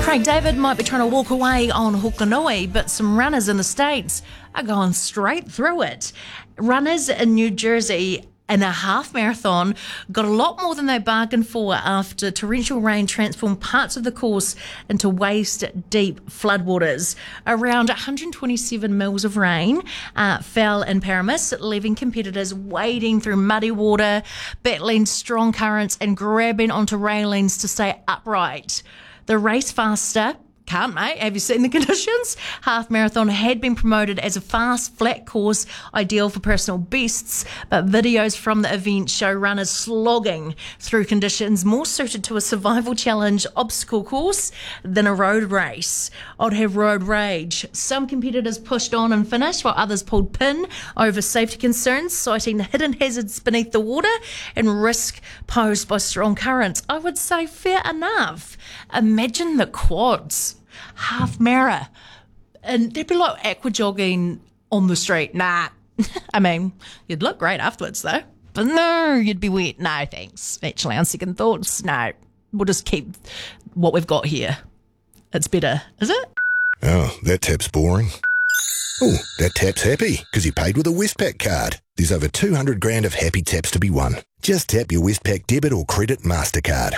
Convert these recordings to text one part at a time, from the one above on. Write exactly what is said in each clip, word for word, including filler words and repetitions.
Craig David might be trying to walk away on Hokanui, but some runners in the States are going straight through it. Runners in New Jersey in a half marathon got a lot more than they bargained for after torrential rain transformed parts of the course into waist-deep floodwaters. Around one hundred twenty-seven mils of rain uh, fell in Paramus, leaving competitors wading through muddy water, battling strong currents and grabbing onto railings to stay upright. The race faster, can't mate, have you seen the conditions? Half marathon had been promoted as a fast, flat course, ideal for personal bests, but videos from the event show runners slogging through conditions more suited to a survival challenge obstacle course than a road race. I'd have road rage. Some competitors pushed on and finished, while others pulled pin over safety concerns, citing hidden hazards beneath the water and risk posed by strong currents. I would say fair enough. Imagine the quads. Half mara, and they'd be like aqua jogging on the street. Nah, I mean, you'd look great afterwards though, but no, you'd be wet. No, thanks. Actually, on second thoughts, no, we'll just keep what we've got here. It's better, is it? Oh, that tap's boring. Oh, that tap's happy because you paid with a Westpac card. There's over two hundred grand of happy taps to be won. Just tap your Westpac debit or credit MasterCard.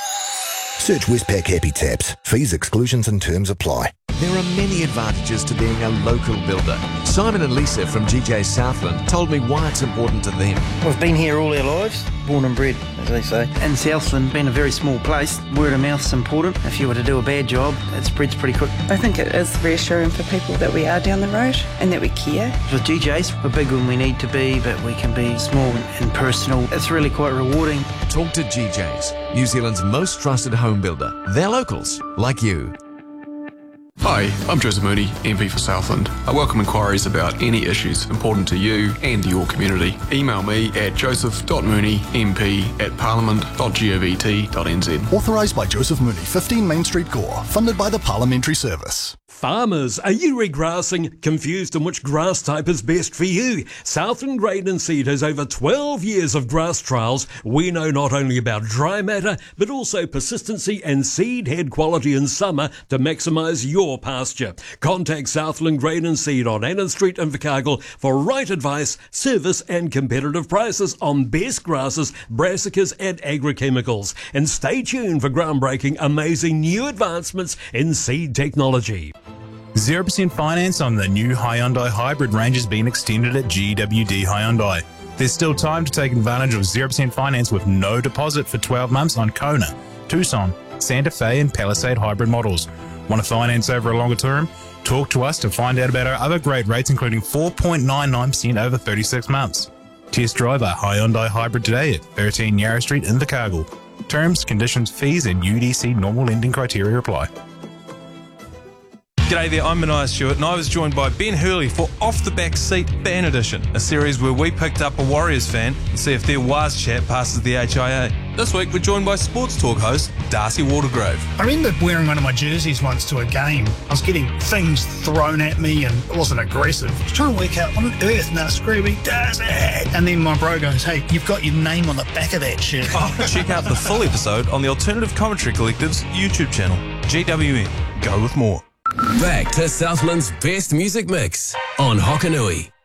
Search Westpac Happy Taps. Fees, exclusions and terms apply. There are many advantages to being a local builder. Simon and Lisa from G J Southland told me why it's important to them. We've been here all our lives, born and bred, as they say. In Southland, being a very small place, word of mouth's important. If you were to do a bad job, it spreads pretty quick. I think it is reassuring for people that we are down the road and that we care. With G Js, we're big when we need to be, but we can be small and personal. It's really quite rewarding. Talk to G Js, New Zealand's most trusted home builder. They're locals, like you. Hi, I'm Joseph Mooney, M P for Southland. I welcome inquiries about any issues important to you and your community. Email me at joseph dot mooney m p at parliament dot govt dot n z. Authorised by Joseph Mooney, fifteen Main Street, Gore. Funded by the Parliamentary Service. Farmers, are you regrassing? Confused on which grass type is best for you? Southland Grain and Seed has over twelve years of grass trials. We know not only about dry matter, but also persistency and seed head quality in summer to maximise your pasture. Contact Southland Grain and Seed on Annan Street in Invercargill for right advice, service and competitive prices on best grasses, brassicas and agrochemicals. And stay tuned for groundbreaking, amazing new advancements in seed technology. zero percent finance on the new Hyundai Hybrid range has been extended at G W D Hyundai. There's still time to take advantage of zero percent finance with no deposit for twelve months on Kona, Tucson, Santa Fe and Palisade hybrid models. Want to finance over a longer term? Talk to us to find out about our other great rates, including four point nine nine percent over thirty-six months. Test drive a Hyundai Hybrid today at thirteen Yarra Street in Invercargill. Terms, conditions, fees and U D C normal lending criteria apply. G'day there, I'm Mania Stewart and I was joined by Ben Hurley for Off the Back Seat Ban Edition, a series where we picked up a Warriors fan and see if their Waz chat passes the H I A. This week we're joined by Sports Talk host Darcy Watergrove. I remember wearing one of my jerseys once to a game. I was getting things thrown at me and it wasn't aggressive. I was trying to work out what on earth, now screaming, Darcy! And then my bro goes, hey, you've got your name on the back of that shirt. Oh, check out the full episode on the Alternative Commentary Collective's YouTube channel. G W N, go with more. Back to Southland's best music mix on Hokanui.